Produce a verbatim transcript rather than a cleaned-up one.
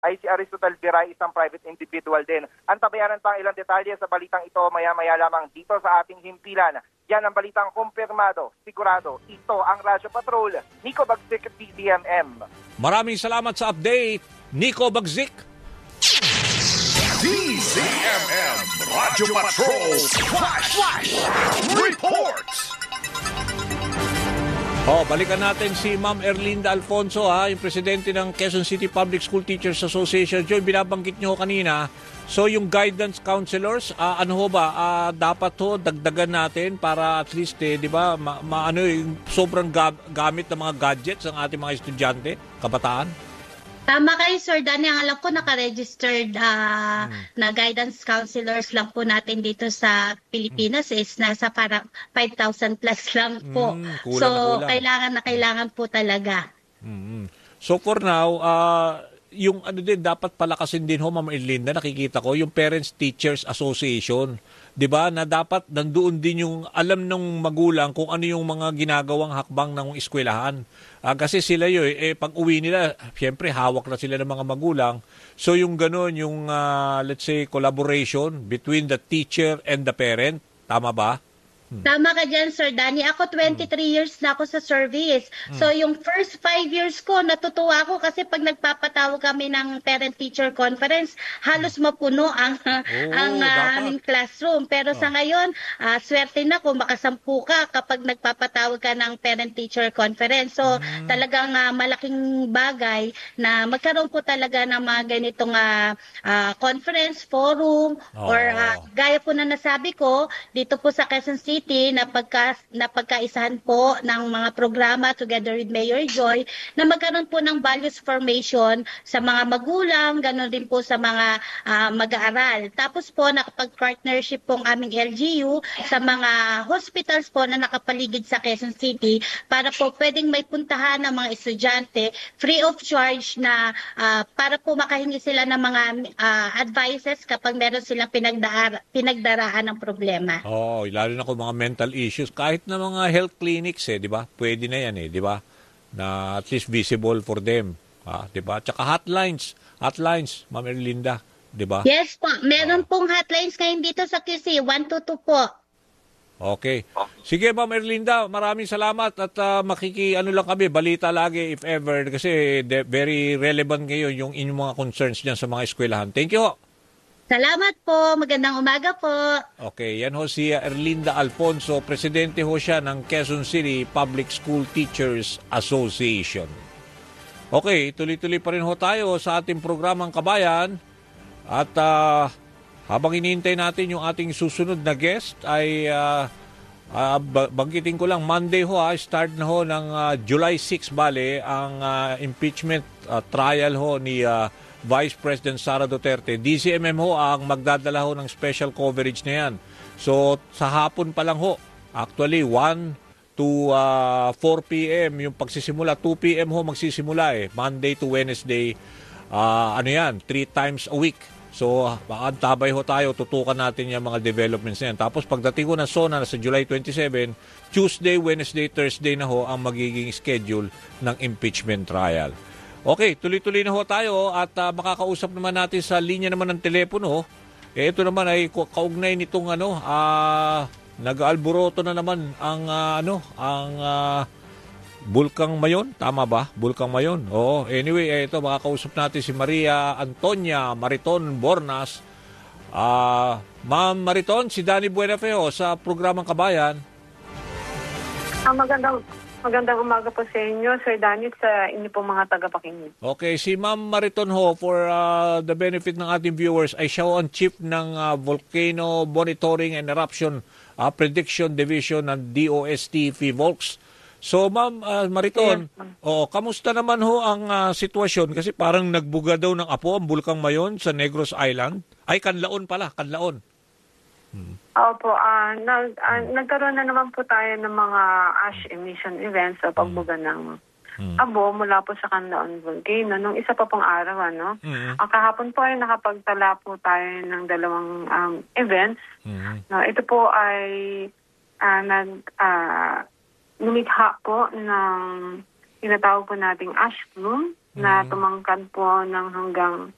ay si Aristotle Biray, isang private individual din. Antabayanan pa ang ilang detalye sa balitang ito maya-maya lamang dito sa ating himpilan. Yan ang balitang kumpirmado, sigurado. Ito ang Radyo Patrol, Nico Bagzik, D Z M M. Maraming salamat sa update, Nico Bagzik. D Z M M Radyo Patrol Flash, Flash Reports. Oh, balikan natin si Ma'am Erlinda Alfonso, ha, yung presidente ng Quezon City Public School Teachers Association. Joy, binabanggit nyo kanina. So yung guidance counselors, uh, ano ho ba, uh, dapat ho dagdagan natin para at least, eh, di ba, ma, ma, ano, yung sobrang ga, gamit ng mga gadgets ng ating mga estudyante, kabataan? Tama kayo, Sir Danny. Ang alam ko, naka-registered uh, hmm. na guidance counselors lang po natin dito sa Pilipinas hmm. is nasa para five thousand plus lang po. Hmm, kulang so, na kulang. kailangan na kailangan po talaga. Hmm. So, for now, uh, yung ano din, dapat palakasin din ho, Ma'am Erlinda, nakikita ko, yung Parents Teachers Association. 'Di ba, na dapat nandoon din yung alam ng magulang kung ano yung mga ginagawang hakbang ng eskwelahan. Uh, kasi sila yun, eh, pag uwi nila, siyempre hawak na sila ng mga magulang. So yung gano'n, yung uh, let's say collaboration between the teacher and the parent, tama ba? Hmm. Tama ka dyan, Sir Danny. Ako, twenty-three hmm. years na ako sa service. Hmm. So, yung first five years ko, natutuwa ako kasi pag nagpapatawag kami ng parent-teacher conference, halos mapuno ang, oh, ang uh, aming classroom. Pero oh. sa ngayon, uh, swerte na kung makasampu ka kapag nagpapatawag ka ng parent-teacher conference. So, hmm. talagang uh, malaking bagay na magkaroon po talaga ng mga ganitong uh, uh, conference, forum, oh. or uh, gaya po na nasabi ko, dito po sa Quezon City, na pagka na pagkaisahan po ng mga programa together with Mayor Joy na magkaroon po ng values formation sa mga magulang, ganoon din po sa mga uh, mag-aaral. Tapos po nakapag-partnership pong aming L G U sa mga hospitals po na nakapaligid sa Quezon City para po pwedeng may puntahan ng mga estudyante free of charge na uh, para po makahingi sila ng mga uh, advices kapag meron silang pinagdara pinagdaraan ng problema. Oh, lalo na kung mga mental issues, kahit na mga health clinics, eh, di ba? Pwede na yan, eh, di ba? Na at least visible for them, ah, di ba? Tsaka hotlines, hotlines, Ma'am Erlinda, di ba? Yes po, meron oh. pong hotlines ngayon dito sa Q C, one two two po. Okay. Sige, Ma'am Erlinda, maraming salamat at uh, makiki, ano lang kami, balita lagi if ever, kasi de, very relevant ngayon yung inyong mga concerns dyan sa mga eskwelahan. Thank you. Salamat po. Magandang umaga po. Okay, yan ho si Erlinda Alfonso. Presidente ho siya ng Quezon City Public School Teachers Association. Okay, tuloy-tuloy pa rin ho tayo sa ating programang Kabayan. At uh, habang inihintay natin yung ating susunod na guest ay uh, uh, banggitin ko lang, Monday ho, ha, start na ho ng uh, July sixth, bale, ang uh, impeachment uh, trial ho ni Uh, Vice President Sara Duterte. D Z M M ho ang magdadala ho ng special coverage na yan. So, sa hapon pa lang ho, actually, one to four p.m. yung pagsisimula. two p.m. ho magsisimula eh. Monday to Wednesday, uh, ano yan, three times a week. So, antabay ho tayo, tutukan natin yung mga developments na yan. Tapos, pagdating ko ng SONA sa July twenty-seven, Tuesday, Wednesday, Thursday na ho ang magiging schedule ng impeachment trial. Okay, tuloy-tuloy na ho tayo at uh, makakausap naman natin sa linya naman ng telepono. Eh, ito naman ay kaugnay nitong ano, uh, nag-alboroto na naman ang uh, ano, ang uh, Bulkang Mayon, tama ba? Bulkang Mayon. Oo, anyway, eh, ito makakausap natin si Maria Antonia Mariton Bornas. Uh, Ma'am Mariton, si Danny Buenafeo sa programang Kabayan. Ang magandang Magandang umaga po sa inyo, Sir Danny, sa inyo pong mga tagapakinig. Okay, si Ma'am Mariton ho, for uh, the benefit ng ating viewers, ay siya ang chief ng uh, Volcano Monitoring and Eruption uh, Prediction Division ng D O S T P Volks. So, Ma'am uh, Mariton, yes, oh, kamusta naman ho ang uh, sitwasyon? Kasi parang nagbuga daw ng apo ang Bulkang Mayon sa Negros Island. Ay, Kanlaon pala, Kanlaon. Hmm. Opo, uh, nag, uh, nagkaroon na naman po tayo ng mga ash emission events o pagbuga ng hmm. abo mula po sa Canlaon Volcano nung isa pa pong araw. Ano? Hmm. Ang kahapon po ay nakapagtala po tayo ng dalawang um, events. Hmm. No, ito po ay uh, nag uh, lumikha po ng tinatawag po nating ash plume hmm. na tumangkad po ng hanggang